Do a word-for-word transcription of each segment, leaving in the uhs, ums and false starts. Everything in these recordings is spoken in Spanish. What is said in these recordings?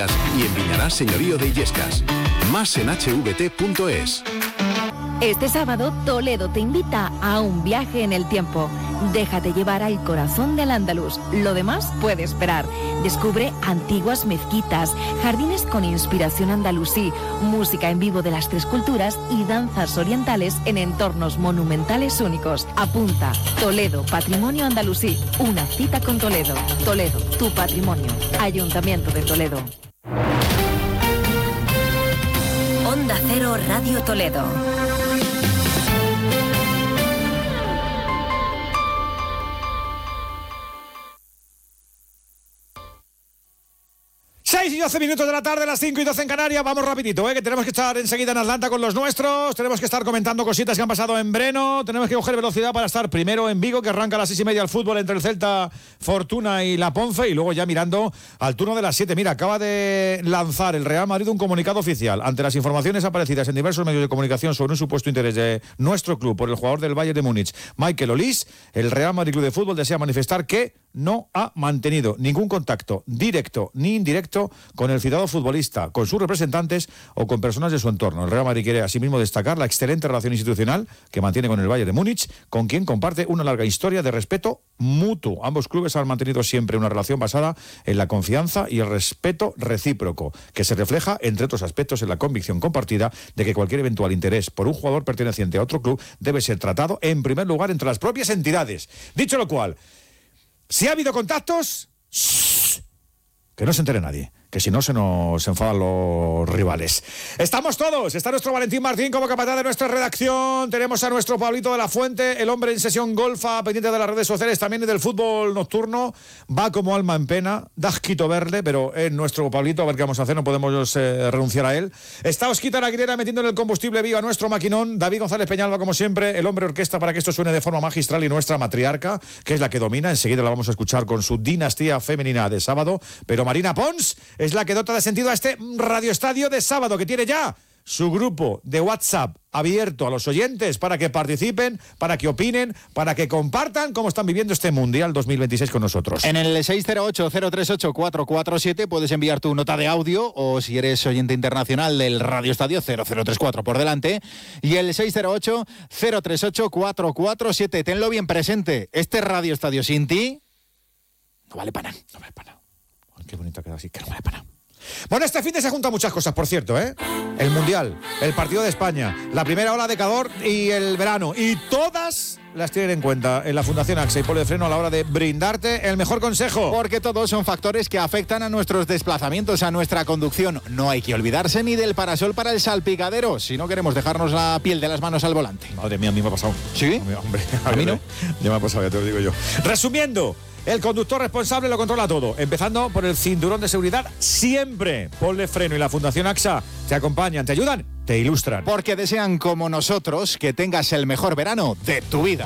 Y en Viñarás, señorío de Illescas. Más en h v t punto es. Este sábado, Toledo te invita a un viaje en el tiempo. Déjate llevar al corazón del Andaluz. Lo demás puede esperar. Descubre antiguas mezquitas, jardines con inspiración andalusí, música en vivo de las tres culturas y danzas orientales en entornos monumentales únicos. Apunta. Toledo, Patrimonio Andalusí. Una cita con Toledo. Toledo, tu patrimonio. Ayuntamiento de Toledo. Onda Cero Radio Toledo. seis y doce minutos de la tarde, las cinco y doce en Canarias. Vamos rapidito, ¿eh? Que tenemos que estar enseguida en Atlanta con los nuestros. Tenemos que estar comentando cositas que han pasado en Breno. Tenemos que coger velocidad para estar primero en Vigo, que arranca a las seis y media el fútbol entre el Celta, Fortuna y la Ponce. Y luego ya mirando al turno de las siete. Mira, acaba de lanzar el Real Madrid un comunicado oficial ante las informaciones aparecidas en diversos medios de comunicación sobre un supuesto interés de nuestro club por el jugador del Bayern de Múnich, Michael Olise. El Real Madrid Club de Fútbol desea manifestar que no ha mantenido ningún contacto directo ni indirecto con el citado futbolista, con sus representantes o con personas de su entorno. El Real Madrid quiere asimismo destacar la excelente relación institucional que mantiene con el Bayern de Múnich, con quien comparte una larga historia de respeto mutuo. Ambos clubes han mantenido siempre una relación basada en la confianza y el respeto recíproco, que se refleja, entre otros aspectos, en la convicción compartida de que cualquier eventual interés por un jugador perteneciente a otro club debe ser tratado en primer lugar entre las propias entidades. Dicho lo cual, si ha habido contactos, que no se entere nadie, que si no se nos enfadan los rivales. Estamos todos, está nuestro Valentín Martín como capataz de nuestra redacción, tenemos a nuestro Pablito de la Fuente, el hombre en sesión golfa, pendiente de las redes sociales, también del fútbol nocturno, va como alma en pena, da asquito verle, pero es nuestro Pablito, a ver qué vamos a hacer, no podemos eh, renunciar a él. Está Osquita Aguilera metiendo en el combustible vivo a nuestro maquinón, David González Peñalba como siempre, el hombre orquesta para que esto suene de forma magistral, y nuestra matriarca, que es la que domina, enseguida la vamos a escuchar con su dinastía femenina de sábado, pero Marina Pons es la que dota de sentido a este radioestadio de sábado, que tiene ya su grupo de WhatsApp abierto a los oyentes para que participen, para que opinen, para que compartan cómo están viviendo este Mundial dos mil veintiséis con nosotros. En el seis cero ocho, cero tres ocho, cuatro cuatro siete puedes enviar tu nota de audio, o si eres oyente internacional del radioestadio, cero cero tres cuatro por delante, y el seis cero ocho, cero tres ocho, cuatro cuatro siete. Tenlo bien presente, este radioestadio sin ti no vale para nada. No vale para nada. Ay, qué bonito queda así, que no vale para nada. Bueno, este fin de se juntan muchas cosas, por cierto, ¿eh? El Mundial, el partido de España, la primera ola de calor y el verano. Y todas las tienen en cuenta en la Fundación AXA y Polo de Freno a la hora de brindarte el mejor consejo. Porque todos son factores que afectan a nuestros desplazamientos, a nuestra conducción. No hay que olvidarse ni del parasol para el salpicadero, si no queremos dejarnos la piel de las manos al volante. Madre mía, a mí me ha pasado. ¿Sí? A mí, hombre, a, ¿A mí no? Ya me ha pasado, ya te lo digo yo. Resumiendo, el conductor responsable lo controla todo, empezando por el cinturón de seguridad siempre. Polo de Freno y la Fundación AXA te acompañan, te ayudan, te ilustran. Porque desean, como nosotros, que tengas el mejor verano de tu vida.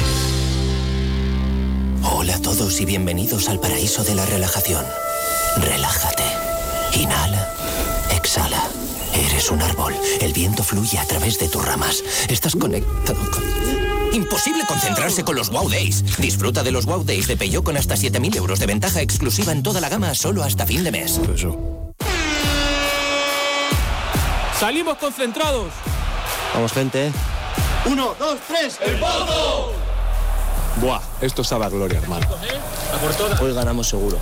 Hola a todos y bienvenidos al paraíso de la relajación. Relájate. Inhala. Exhala. Eres un árbol. El viento fluye a través de tus ramas. Estás conectado con... Imposible concentrarse con los Wow Days. Disfruta de los Wow Days de Peugeot con hasta siete mil euros de ventaja exclusiva en toda la gama solo hasta fin de mes. Eso. ¡Salimos concentrados! Vamos, gente. ¡Uno, dos, tres! ¡El pozo! Buah, esto sabe a gloria, hermano. Hoy ganamos seguro.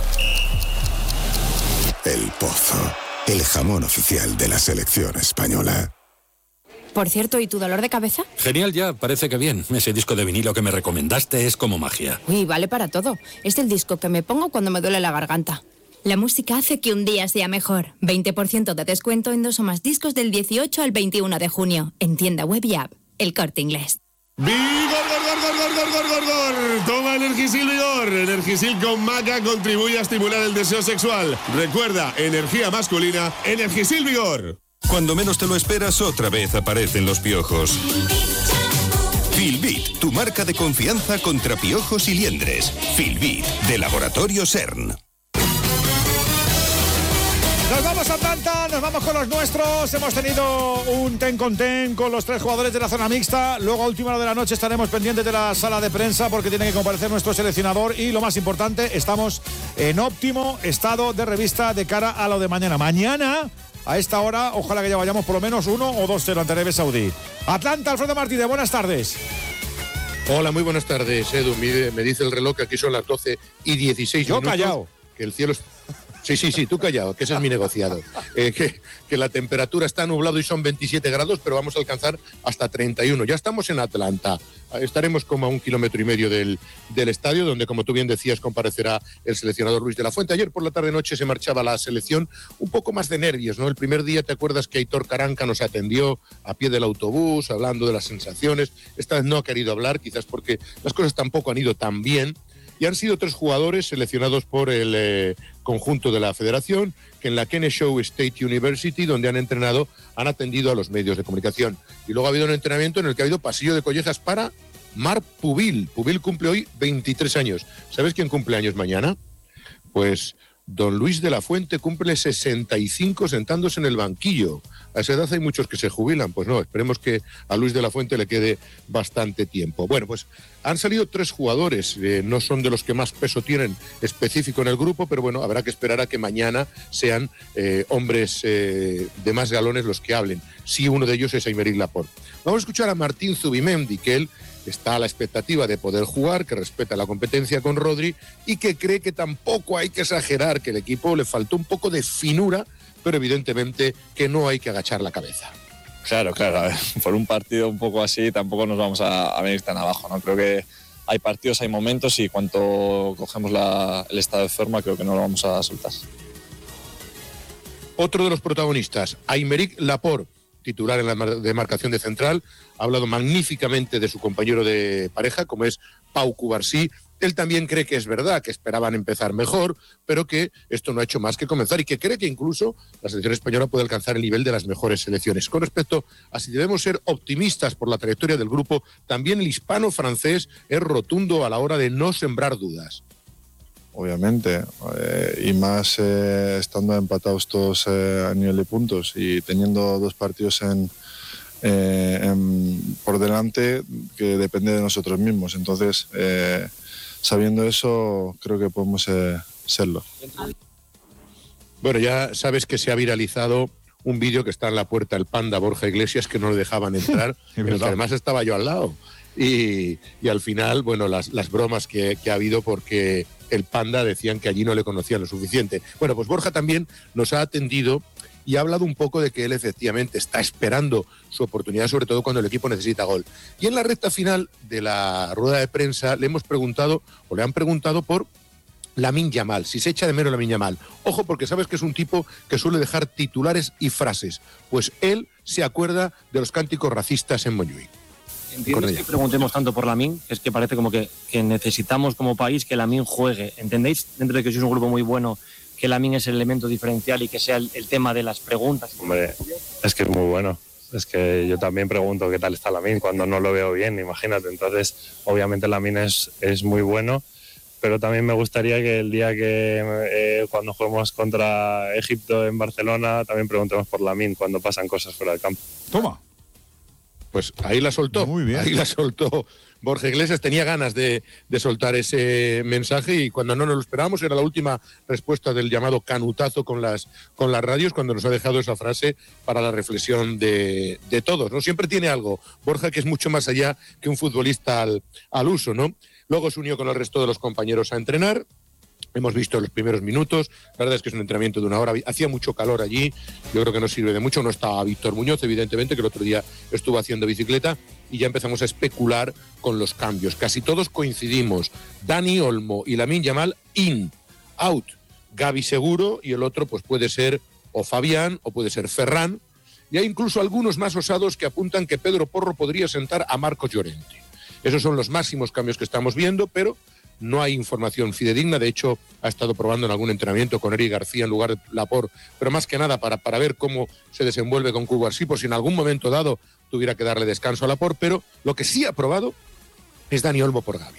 El Pozo, el jamón oficial de la selección española. Por cierto, ¿y tu dolor de cabeza? Genial ya, parece que bien. Ese disco de vinilo que me recomendaste es como magia. Uy, vale para todo. Es el disco que me pongo cuando me duele la garganta. La música hace que un día sea mejor. veinte por ciento de descuento en dos o más discos del dieciocho al veintiuno de junio. En tienda web y app. El Corte Inglés. ¡Vigor, gor, gor, gor, gor, gor, gor, gor! Toma Energisil Vigor. Energisil con maca contribuye a estimular el deseo sexual. Recuerda, energía masculina, Energisil Vigor. Cuando menos te lo esperas, otra vez aparecen los piojos. Filbit, tu marca de confianza contra piojos y liendres. Filbit, de Laboratorio CERN. Nos vamos a Atlanta, nos vamos con los nuestros. Hemos tenido un ten con ten con los tres jugadores de la zona mixta. Luego a última hora de la noche estaremos pendientes de la sala de prensa porque tiene que comparecer nuestro seleccionador. Y lo más importante, estamos en óptimo estado de revista de cara a lo de mañana. Mañana, a esta hora, ojalá que ya vayamos por lo menos uno o dos cero ante Arabia Saudí. Atlanta, Alfredo Martínez, buenas tardes. Hola, muy buenas tardes, Edu. Me dice el reloj que aquí son las doce y dieciséis Yo minutos. callado. Que el cielo... Sí, sí, sí, tú callado, que ese es mi negociado. Eh, que, que la temperatura está nublado y son veintisiete grados, pero vamos a alcanzar hasta treinta y uno. Ya estamos en Atlanta. Estaremos como a un kilómetro y medio del, del estadio, donde, como tú bien decías, comparecerá el seleccionador Luis de la Fuente. Ayer por la tarde-noche se marchaba la selección, un poco más de nervios, ¿no? El primer día, ¿te acuerdas que Aitor Caranca nos atendió a pie del autobús, hablando de las sensaciones? Esta vez no ha querido hablar, quizás porque las cosas tampoco han ido tan bien. Y han sido tres jugadores seleccionados por el eh, conjunto de la federación que en la Kennesaw State University, donde han entrenado, han atendido a los medios de comunicación. Y luego ha habido un entrenamiento en el que ha habido pasillo de collejas para Marc Pubil. Pubil cumple hoy veintitrés años. ¿Sabes quién cumple años mañana? Pues don Luis de la Fuente cumple sesenta y cinco sentándose en el banquillo. A esa edad hay muchos que se jubilan. Pues no, esperemos que a Luis de la Fuente le quede bastante tiempo. Bueno, pues han salido tres jugadores, eh, no son de los que más peso tienen específico en el grupo, pero bueno, habrá que esperar a que mañana sean eh, hombres eh, de más galones los que hablen. Sí, uno de ellos es Aymeric Laporte. Vamos a escuchar a Martín Zubimendi, que él está a la expectativa de poder jugar, que respeta la competencia con Rodri y que cree que tampoco hay que exagerar, que el equipo le faltó un poco de finura, pero evidentemente que no hay que agachar la cabeza. Claro, claro, a ver, por un partido un poco así tampoco nos vamos a, a venir tan abajo, ¿no? Creo que hay partidos, hay momentos y cuanto cogemos la, el estado de forma creo que no lo vamos a soltar. Otro de los protagonistas, Aymeric Laporte, titular en la demarcación de central, ha hablado magníficamente de su compañero de pareja, como es Pau Cubarsí. Él también cree que es verdad, que esperaban empezar mejor, pero que esto no ha hecho más que comenzar y que cree que incluso la selección española puede alcanzar el nivel de las mejores selecciones. Con respecto a si debemos ser optimistas por la trayectoria del grupo, también el hispano-francés es rotundo a la hora de no sembrar dudas. Obviamente, eh, y más eh, estando empatados todos eh, a nivel de puntos y teniendo dos partidos en, eh, en, por delante que depende de nosotros mismos. Entonces, eh, sabiendo eso, creo que podemos eh, serlo. Bueno, ya sabes que se ha viralizado un vídeo que está en la puerta del Panda Borja Iglesias, que no le dejaban entrar, pero que además estaba yo al lado. Y, y al final, bueno, las, las bromas que, que ha habido porque el Panda decían que allí no le conocían lo suficiente. Bueno, pues Borja también nos ha atendido y ha hablado un poco de que él efectivamente está esperando su oportunidad, sobre todo cuando el equipo necesita gol. Y en la recta final de la rueda de prensa le hemos preguntado, o le han preguntado por Lamine Yamal, si se echa de menos Lamine Yamal. Ojo, porque sabes que es un tipo que suele dejar titulares y frases. Pues él se acuerda de los cánticos racistas en Montjuïc. ¿Entiendes que preguntemos tanto por Lamine? Es que parece como que, que necesitamos como país que Lamine juegue. ¿Entendéis? Dentro de que sois un grupo muy bueno, que Lamine es el elemento diferencial y que sea el, el tema de las preguntas. Hombre, es que es muy bueno. Es que yo también pregunto qué tal está Lamine cuando no lo veo bien, imagínate. Entonces, obviamente Lamine es, es muy bueno, pero también me gustaría que el día que eh, cuando juguemos contra Egipto en Barcelona también preguntemos por Lamine cuando pasan cosas fuera del campo. Toma. Pues ahí la soltó, Muy bien. ahí la soltó Borja Iglesias. Tenía ganas de, de soltar ese mensaje y cuando no nos lo esperábamos era la última respuesta del llamado canutazo con las, con las radios, cuando nos ha dejado esa frase para la reflexión de, de todos, ¿no? Siempre tiene algo, Borja, que es mucho más allá que un futbolista al, al uso, ¿no? Luego se unió con el resto de los compañeros a entrenar. Hemos visto los primeros minutos, la verdad es que es un entrenamiento de una hora, hacía mucho calor allí, yo creo que no sirve de mucho, no estaba Víctor Muñoz, evidentemente, que el otro día estuvo haciendo bicicleta, y ya empezamos a especular con los cambios. Casi todos coincidimos, Dani Olmo y Lamine Yamal in, out, Gavi seguro, y el otro pues puede ser o Fabián o puede ser Ferran, y hay incluso algunos más osados que apuntan que Pedro Porro podría sentar a Marcos Llorente. Esos son los máximos cambios que estamos viendo, pero no hay información fidedigna. De hecho, ha estado probando en algún entrenamiento con Eric García en lugar de Laporte, pero más que nada para, para ver cómo se desenvuelve con Cubarsí, por si en algún momento dado tuviera que darle descanso a Laporte. Pero lo que sí ha probado es Dani Olmo por Gavi.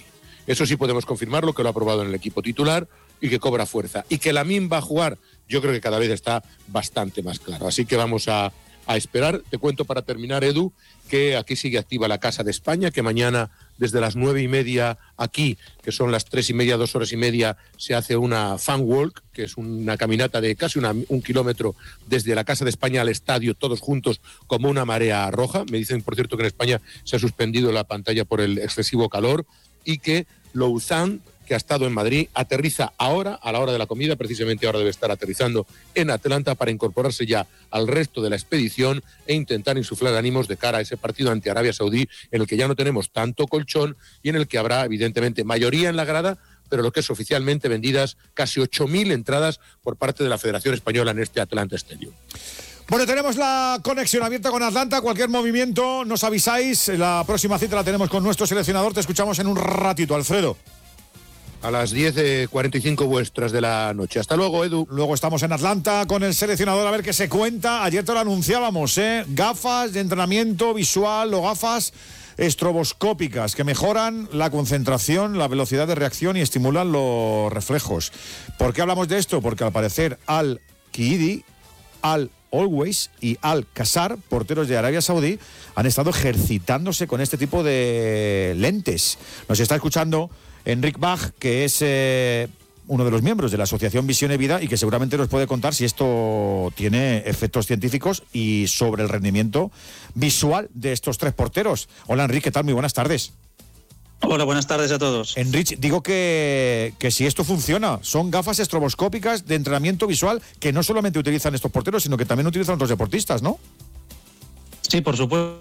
Eso sí podemos confirmarlo, que lo ha probado en el equipo titular y que cobra fuerza. Y que Lamine va a jugar, yo creo que cada vez está bastante más claro. Así que vamos a, a esperar. Te cuento para terminar, Edu, que aquí sigue activa la Casa de España, que mañana desde las nueve y media aquí, que son las tres y media, dos horas y media, se hace una fan walk, que es una caminata de casi una, un kilómetro desde la Casa de España al estadio, todos juntos como una marea roja. Me dicen, por cierto, que en España se ha suspendido la pantalla por el excesivo calor y que Louzan, que ha estado en Madrid, aterriza ahora, a la hora de la comida, precisamente ahora debe estar aterrizando en Atlanta para incorporarse ya al resto de la expedición e intentar insuflar ánimos de cara a ese partido ante Arabia Saudí, en el que ya no tenemos tanto colchón y en el que habrá, evidentemente, mayoría en la grada, pero lo que es oficialmente vendidas casi ocho mil entradas por parte de la Federación Española en este Atlanta Stadium. Bueno, tenemos la conexión abierta con Atlanta. Cualquier movimiento nos avisáis. La próxima cita la tenemos con nuestro seleccionador. Te escuchamos en un ratito, Alfredo. A las diez cuarenta y cinco vuestras de la noche. Hasta luego, Edu. Luego estamos en Atlanta con el seleccionador a ver qué se cuenta. Ayer te lo anunciábamos, ¿eh? Gafas de entrenamiento visual o gafas estroboscópicas que mejoran la concentración, la velocidad de reacción y estimulan los reflejos. ¿Por qué hablamos de esto? Porque al parecer Al-Kidi, Al-Always y Al-Qasar, porteros de Arabia Saudí, han estado ejercitándose con este tipo de lentes. Nos está escuchando Enric Bach, que es eh, uno de los miembros de la Asociación Visión y Vida y que seguramente nos puede contar si esto tiene efectos científicos y sobre el rendimiento visual de estos tres porteros. Hola, Enric, ¿qué tal? Muy buenas tardes. Hola, buenas tardes a todos. Enric, digo que, que si esto funciona, son gafas estroboscópicas de entrenamiento visual que no solamente utilizan estos porteros, sino que también utilizan otros deportistas, ¿no? Sí, por supuesto.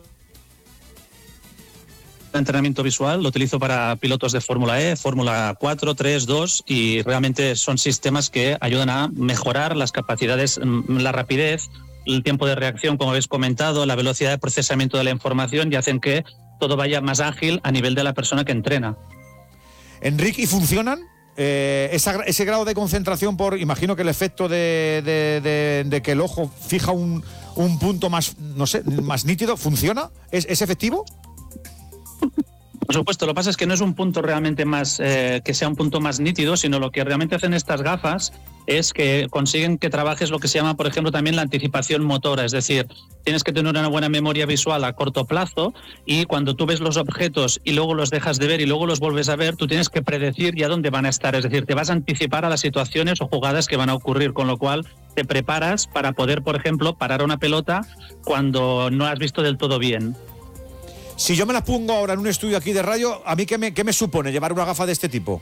Entrenamiento visual lo utilizo para pilotos de Fórmula E, Fórmula cuatro, tres, dos y realmente son sistemas que ayudan a mejorar las capacidades, la rapidez, el tiempo de reacción, como habéis comentado, la velocidad de procesamiento de la información y hacen que todo vaya más ágil a nivel de la persona que entrena. Enrique, ¿y funcionan? Eh, esa, ese grado de concentración por, imagino que el efecto de, de, de, de que el ojo fija un, un punto más, no sé, más nítido, ¿funciona? ¿Es, es efectivo? Por supuesto, lo que pasa es que no es un punto realmente más, eh, que sea un punto más nítido, sino lo que realmente hacen estas gafas es que consiguen que trabajes lo que se llama, por ejemplo, también la anticipación motora, es decir, tienes que tener una buena memoria visual a corto plazo y cuando tú ves los objetos y luego los dejas de ver y luego los vuelves a ver, tú tienes que predecir ya dónde van a estar, es decir, te vas a anticipar a las situaciones o jugadas que van a ocurrir, con lo cual te preparas para poder, por ejemplo, parar una pelota cuando no has visto del todo bien. Si yo me las pongo ahora en un estudio aquí de radio, ¿a mí qué me, qué me supone llevar una gafa de este tipo?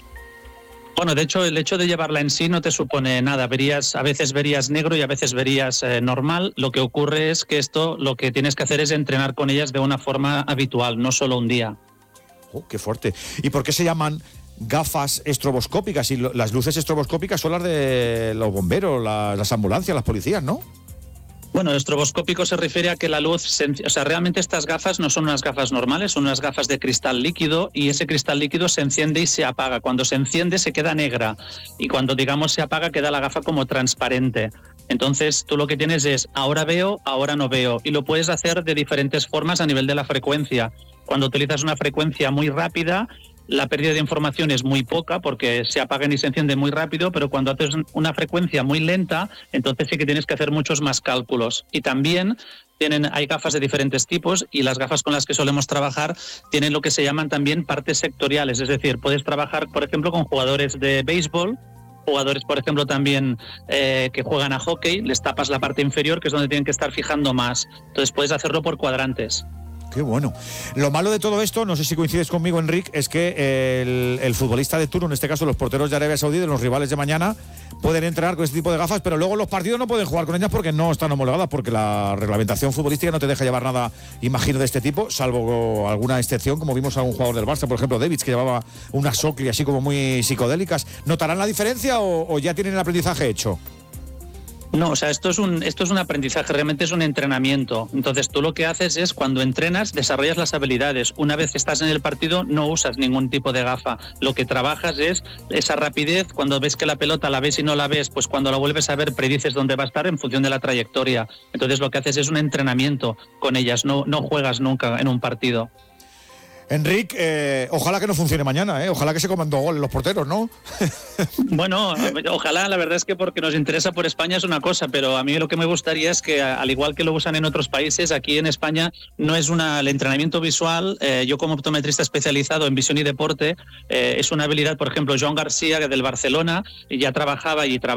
Bueno, de hecho, el hecho de llevarla en sí no te supone nada. Verías, a veces verías negro y a veces verías eh, normal. Lo que ocurre es que esto lo que tienes que hacer es entrenar con ellas de una forma habitual, no solo un día. Oh, qué fuerte. ¿Y por qué se llaman gafas estroboscópicas? Y lo, las luces estroboscópicas son las de los bomberos, las, las ambulancias, las policías, ¿no? Bueno, estroboscópico se refiere a que la luz, se, o sea, realmente estas gafas no son unas gafas normales, son unas gafas de cristal líquido y ese cristal líquido se enciende y se apaga. Cuando se enciende se queda negra y cuando, digamos, se apaga queda la gafa como transparente. Entonces tú lo que tienes es ahora veo, ahora no veo y lo puedes hacer de diferentes formas a nivel de la frecuencia. Cuando utilizas una frecuencia muy rápida, la pérdida de información es muy poca porque se apagan y se encienden muy rápido, pero cuando haces una frecuencia muy lenta, entonces sí que tienes que hacer muchos más cálculos. Y también tienen, hay gafas de diferentes tipos y las gafas con las que solemos trabajar tienen lo que se llaman también partes sectoriales, es decir, puedes trabajar, por ejemplo, con jugadores de béisbol, jugadores, por ejemplo, también eh, que juegan a hockey, les tapas la parte inferior, que es donde tienen que estar fijando más. Entonces puedes hacerlo por cuadrantes. Qué bueno. Lo malo de todo esto, no sé si coincides conmigo, Enric, es que el, el futbolista de turno, en este caso los porteros de Arabia Saudí, de los rivales de mañana, pueden entrenar con este tipo de gafas, pero luego los partidos no pueden jugar con ellas porque no están homologadas, porque la reglamentación futbolística no te deja llevar nada, imagino, de este tipo, salvo alguna excepción, como vimos a un jugador del Barça, por ejemplo, Davids, que llevaba unas Oakley así como muy psicodélicas. ¿Notarán la diferencia o, o ya tienen el aprendizaje hecho? No, o sea, esto es un esto es un aprendizaje, realmente es un entrenamiento. Entonces tú lo que haces es, cuando entrenas, desarrollas las habilidades. Una vez que estás en el partido, no usas ningún tipo de gafa. Lo que trabajas es esa rapidez. Cuando ves que la pelota la ves y no la ves, pues cuando la vuelves a ver, predices dónde va a estar en función de la trayectoria. Entonces lo que haces es un entrenamiento con ellas, no, no juegas nunca en un partido. Enric, eh, ojalá que no funcione mañana, ¿eh? Ojalá que se coman dos goles los porteros, ¿no? Bueno, ojalá, la verdad es que porque nos interesa por España es una cosa, pero a mí lo que me gustaría es que, al igual que lo usan en otros países, aquí en España no es una, el entrenamiento visual, eh, yo como optometrista especializado en visión y deporte, eh, es una habilidad, por ejemplo, Joan García del Barcelona ya trabajaba y trabaja